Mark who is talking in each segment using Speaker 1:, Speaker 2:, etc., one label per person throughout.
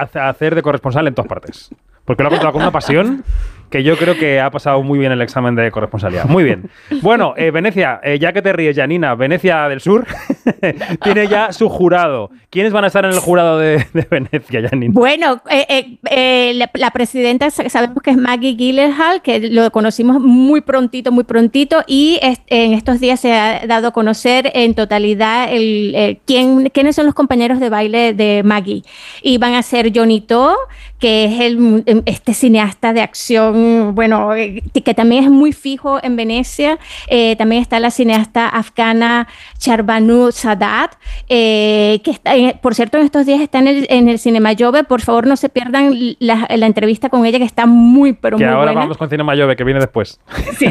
Speaker 1: a hacer de corresponsal en todas partes. Porque lo ha contado con una pasión que yo creo que ha pasado muy bien el examen de corresponsalidad. Muy bien. Bueno, Venecia, ya que te ríes, Janina, Venecia del Sur tiene ya su jurado. ¿Quiénes van a estar en el jurado de Venecia, Janina?
Speaker 2: Bueno, la presidenta sabemos que es Maggie Gyllenhaal, que lo conocimos muy prontito, y en estos días se ha dado a conocer en totalidad quiénes son los compañeros de baile de Maggie. Y van a ser Johnny To, que es este cineasta de acción, bueno, que también es muy fijo en Venecia. También está la cineasta afgana Shahrbanu Sadat, que está, por cierto, en estos días está en el Cinema Jove. Por favor, no se pierdan la entrevista con ella, que está muy, pero muy buena.
Speaker 1: Que ahora vamos con Cinema Jove, que viene después.
Speaker 2: Sí.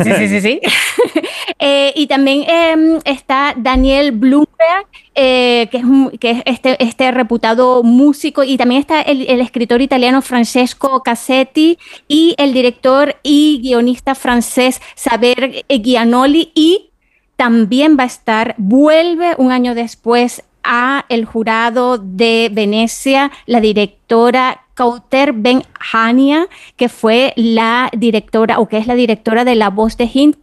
Speaker 2: Y también está Daniel Blumberg, que es este reputado músico, y también está el escritor italiano Francesco Cassetti y el director y guionista francés Xavier Giannoli, y también vuelve un año después a el jurado de Venecia la directora Kauter Ben Hania, que fue la directora, o que es la directora de La Voz de Hind,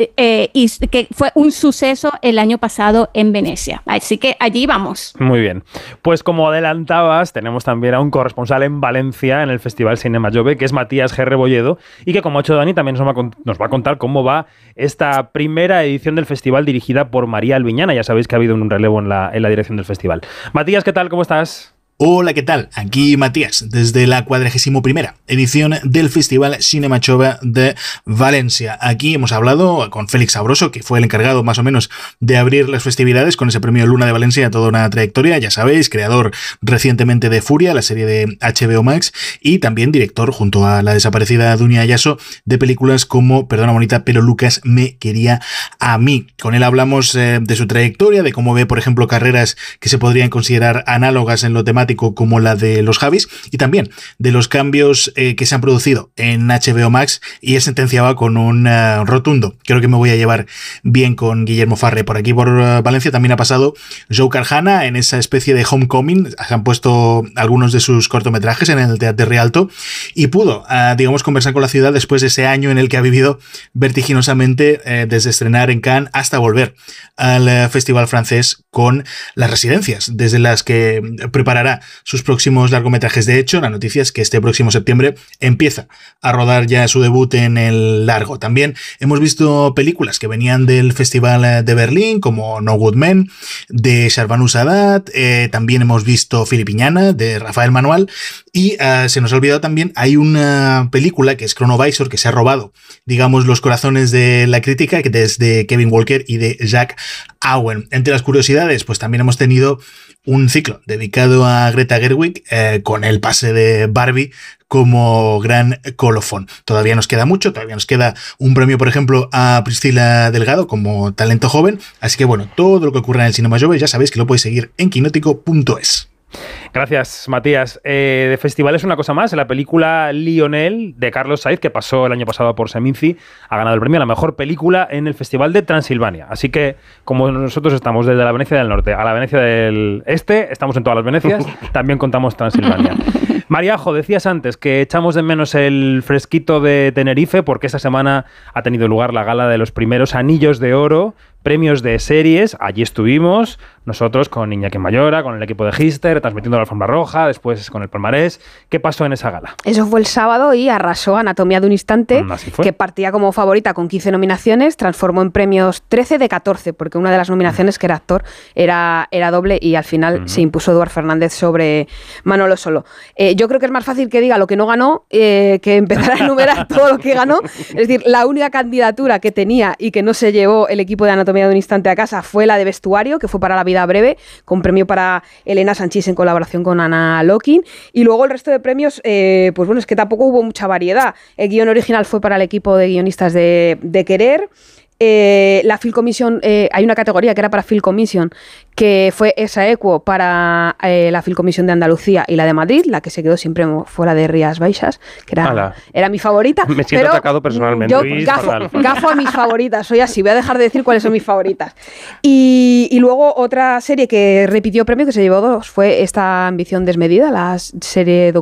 Speaker 2: que fue un suceso el año pasado en Venecia. Así que allí vamos.
Speaker 1: Muy bien. Pues como adelantabas, tenemos también a un corresponsal en Valencia, en el Festival Cinema Jove, que es Matías G. Rebolledo, y que, como ha hecho Dani, también nos va a contar cómo va esta primera edición del festival dirigida por María Albiñana. Ya sabéis que ha habido un relevo en la dirección del festival. Matías, ¿qué tal? ¿Cómo estás?
Speaker 3: Hola, ¿qué tal? Aquí Matías, desde la 41ª edición del Festival Cinema Jove de Valencia. Aquí hemos hablado con Félix Sabroso, que fue el encargado más o menos de abrir las festividades con ese premio Luna de Valencia, toda una trayectoria, ya sabéis, creador recientemente de Furia, la serie de HBO Max, y también director, junto a la desaparecida Dunia Ayaso, de películas como Perdona Bonita, pero Lucas me quería a mí. Con él hablamos de su trayectoria, de cómo ve, por ejemplo, carreras que se podrían considerar análogas en lo temático como la de los Javis, y también de los cambios que se han producido en HBO Max, y él sentenciaba con un rotundo: creo que me voy a llevar bien con Guillermo Farré. Por aquí, por Valencia, también ha pasado Joe Carhana en esa especie de Homecoming. Se han puesto algunos de sus cortometrajes en el Teatro Rialto, y pudo, digamos, conversar con la ciudad después de ese año en el que ha vivido vertiginosamente, desde estrenar en Cannes hasta volver al Festival francés, con las residencias desde las que preparará sus próximos largometrajes. De hecho, la noticia es que este próximo septiembre empieza a rodar ya su debut en el largo. También hemos visto películas que venían del Festival de Berlín, como No Good Men, de Shahrbanu Sadat. También hemos visto Filipiñana, de Rafael Manuel. Y se nos ha olvidado también, hay una película que es Chronovisor, que se ha robado, digamos, los corazones de la crítica, que es de Kevin Walker y de Jack Owen. Entre las curiosidades, pues también hemos tenido un ciclo dedicado a Greta Gerwig, con el pase de Barbie como gran colofón. Todavía nos queda mucho, todavía nos queda un premio, por ejemplo, a Priscila Delgado como talento joven. Así que bueno, todo lo que ocurra en el Cinema Jove ya sabéis que lo podéis seguir en quinótico.es.
Speaker 1: Gracias, Matías. De festivales, una cosa más. La película Lionel, de Carlos Sainz, que pasó el año pasado por Seminci, ha ganado el premio a la mejor película en el Festival de Transilvania. Así que, como nosotros estamos desde la Venecia del Norte a la Venecia del Este, estamos en todas las Venecias, también contamos Transilvania. Mariajo, decías antes que echamos de menos el fresquito de Tenerife, porque esta semana ha tenido lugar la gala de los primeros Anillos de Oro, premios de series. Allí estuvimos nosotros con Iñaki Mayora, con el equipo de Gister, transmitiendo la alfombra roja, después con el palmarés. ¿Qué pasó en esa gala?
Speaker 4: Eso fue el sábado y arrasó Anatomía de un Instante, que partía como favorita con 15 nominaciones, transformó en premios 13 de 14, porque una de las nominaciones, que era actor, era doble, y al final se impuso Eduard Fernández sobre Manolo Solo. Yo creo que es más fácil que diga lo que no ganó, que empezar a enumerar todo lo que ganó. Es decir, la única candidatura que tenía y que no se llevó el equipo de Anatomía de un Instante a casa fue la de vestuario, que fue para La vida breve, con premio para Elena Sanchís en colaboración con Ana Lokin. Y luego el resto de premios, pues bueno, es que tampoco hubo mucha variedad. El guión original fue para el equipo de guionistas de Querer. La Film Commission, hay una categoría que era para Film Commission, que fue esa equo para la Film Commission de Andalucía y la de Madrid, la que se quedó siempre fuera de Rías Baixas, que era mi favorita.
Speaker 1: Me siento atacado personalmente.
Speaker 4: Yo gafo a mis favoritas, soy así, voy a dejar de decir cuáles son mis favoritas. Y luego otra serie que repitió premio, que se llevó 2, fue esta Ambición desmedida, la serie